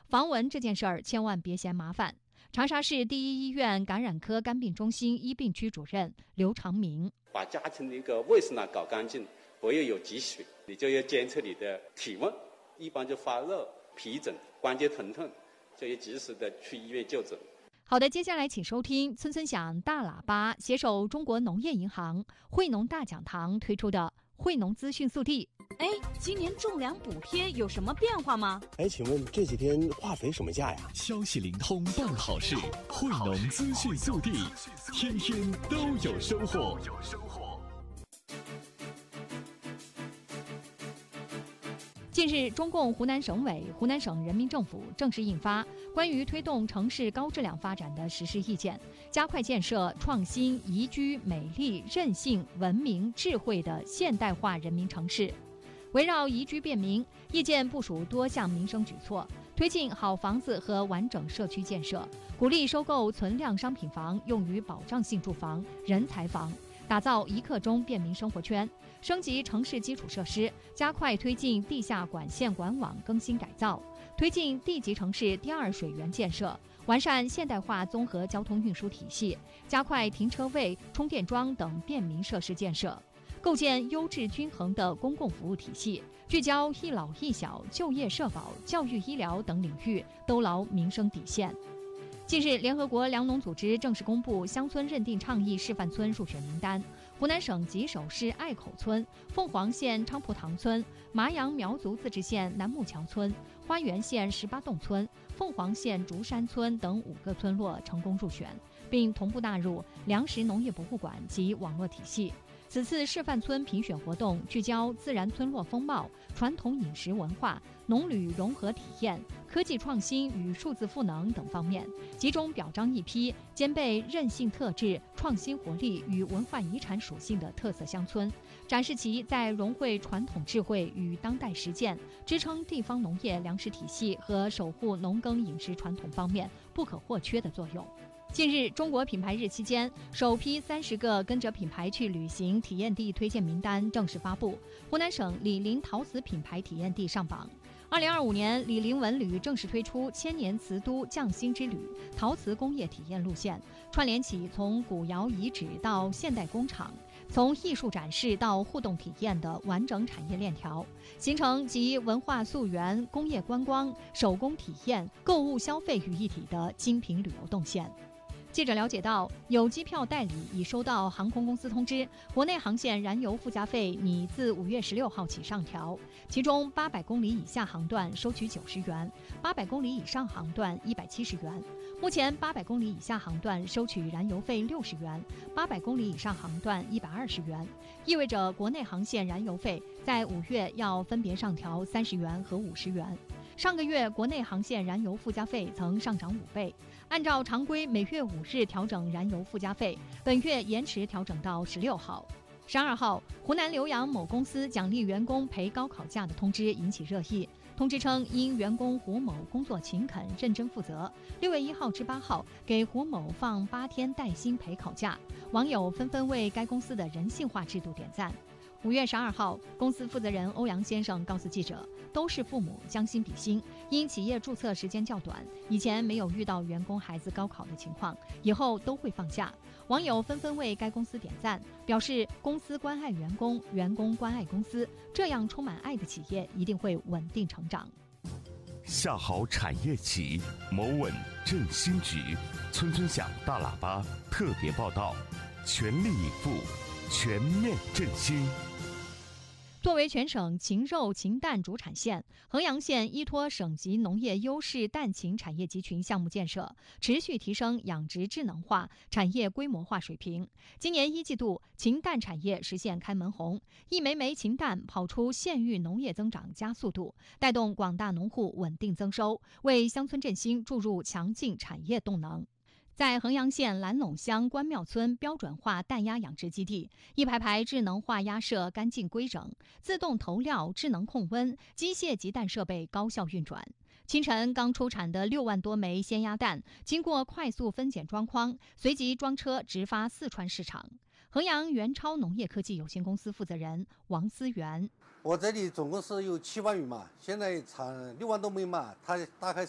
防蚊这件事儿千万别嫌麻烦。长沙市第一医院感染科肝病中心医病区主任刘长明： 把家庭的一个卫生搞干净，不要有积水，你就要监测你的体温，一般就发热、皮疹、关节疼痛，就要及时的去医院就诊。 好的，接下来请收听村村响大喇叭携手中国农业银行、惠农大讲堂推出的惠农资讯速递。 今年种粮补贴有什么变化吗？ 请问这几天化肥什么价呀？ 消息灵通办好事，惠农资讯速递，天天都有收获。 近日，中共湖南省委、湖南省人民政府正式印发关于推动城市高质量发展的实施意见，加快建设创新、宜居、美丽、韧性、文明、智慧的现代化人民城市。围绕宜居便民，意见部署多项民生举措，推进好房子和完整社区建设，鼓励收购存量商品房用于保障性住房、人才房，打造一刻钟便民生活圈，升级城市基础设施，加快推进地下管线管网更新改造，推进地级城市第二水源建设，完善现代化综合交通运输体系，加快停车位、充电桩等便民设施建设，构建优质均衡的公共服务体系，聚焦一老一小、就业社保、教育医疗等领域，兜牢民生底线。近日，联合国粮农组织正式公布乡村认定倡议示范村入选名单。湖南省吉首市隘口村、凤凰县昌蒲塘村、麻阳苗族自治县南木桥村、花园县18洞村、凤凰县竹山村等5个村落成功入选，并同步纳入粮食农业博物馆及网络体系。此次示范村评选活动聚焦自然村落风貌、传统饮食文化、农旅融合体验、科技创新与数字赋能等方面，集中表彰一批兼备韧性特质、创新活力与文化遗产属性的特色乡村，展示其在融汇传统智慧与当代实践、支撑地方农业粮食体系和守护农耕饮食传统方面不可或缺的作用。近日，中国品牌日期间，首批30个跟着品牌去旅行体验地推荐名单正式发布，湖南省李林陶瓷品牌体验地上榜。2025年，李林文旅正式推出千年瓷都匠心之旅陶瓷工业体验路线，串联起从古窑遗址到现代工厂，从艺术展示到互动体验的完整产业链条，形成集文化溯源、工业观光、手工体验、购物消费于一体的精品旅游动线。记者了解到，有机票代理已收到航空公司通知，国内航线燃油附加费拟自5月16号起上调，其中800公里以下航段收取90元，800公里以上航段170元。目前800公里以下航段收取燃油费60元，800公里以上航段120元，意味着国内航线燃油费在5月要分别上调30元和50元。上个月，国内航线燃油附加费曾上涨5倍。按照常规每月5日调整燃油附加费，本月延迟调整到16号。12号，湖南浏阳某公司奖励员工陪高考假的通知引起热议。通知称，因员工胡某工作勤恳、认真负责，6月1号至8号给胡某放8天带薪陪考假，网友纷纷为该公司的人性化制度点赞。5月12号，公司负责人欧阳先生告诉记者，都是父母将心比心，因企业注册时间较短，以前没有遇到员工孩子高考的情况，以后都会放假。网友纷纷为该公司点赞，表示公司关爱员工，员工关爱公司，这样充满爱的企业一定会稳定成长。 下好产业起，谋稳振兴局，村村响大喇叭特别报道，全力以赴，全面振兴。 作为全省禽肉禽蛋主产县，衡阳县依托省级农业优势蛋禽产业集群项目建设，持续提升养殖智能化、产业规模化水平。今年1季度，禽蛋产业实现开门红，一枚枚禽蛋跑出县域农业增长加速度，带动广大农户稳定增收，为乡村振兴注入强劲产业动能。在衡阳县蓝陇乡关庙村标准化蛋鸭养殖基地，一排排智能化鸭舍干净规整，自动投料、智能控温、机械集蛋设备高效运转。清晨刚出产的6万多枚鲜鸭蛋，经过快速分拣装筐，随即装车直发四川市场。衡阳元超农业科技有限公司负责人王思源： 我这里总共是有7万余嘛，现在产6万多枚嘛，它大概